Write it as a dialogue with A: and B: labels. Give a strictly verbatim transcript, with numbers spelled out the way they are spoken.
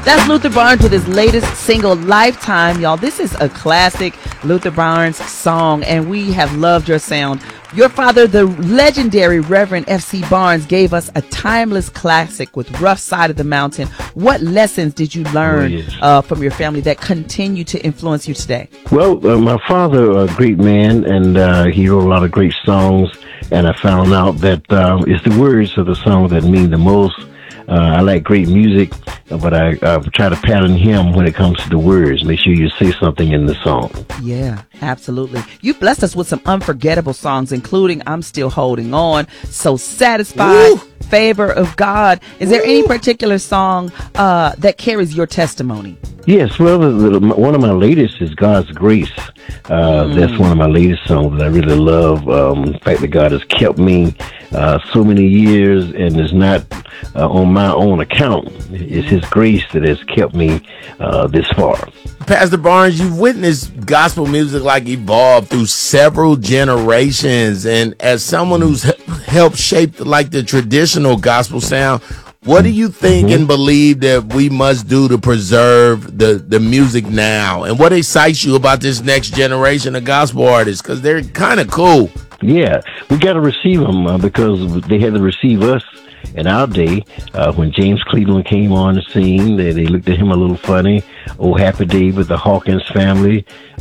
A: That's Luther Barnes with his latest single, Lifetime. Y'all, this is a classic Luther Barnes song, and we have loved your sound. Your father, the legendary Reverend F C Barnes, gave us a timeless classic with Rough Side of the Mountain. What lessons did you learn
B: oh, yes.
A: uh, from your family that continue to influence you today?
B: Well, uh, my father, a great man, and uh, he wrote a lot of great songs, and I found out that uh, it's the words of the song that mean the most. Uh, I like great music, but I uh, try to pattern him when it comes to the words. Make sure you say something in the song.
A: Yeah, absolutely. You blessed us with some unforgettable songs, including I'm Still Holding On, So Satisfied,
C: Woo!
A: Favor of God. Is there
C: Woo!
A: any particular song uh, that carries your testimony?
B: Yes, well, the, the, one of my latest is God's Grace. Uh, mm. That's one of my latest songs that I really love. Um, the fact that God has kept me uh, so many years, and it's not uh, on my own account. It's His grace that has kept me uh, this far.
C: Pastor Barnes, you've witnessed gospel music like evolve through several generations, and as someone who's helped shape like the traditional gospel sound, what do you think mm-hmm. and believe that we must do to preserve the, the music now? And what excites you about this next generation of gospel artists? Because they're kind of cool.
B: Yeah, we got to receive them uh, because they had to receive us in our day. Uh, when James Cleveland came on the scene, they, they looked at him a little funny. Oh, Happy Day with the Hawkins family.